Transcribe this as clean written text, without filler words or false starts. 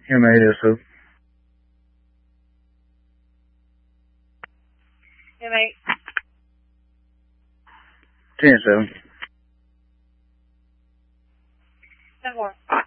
Here, mate, is who? Hey, mate. 10-7. 10-4.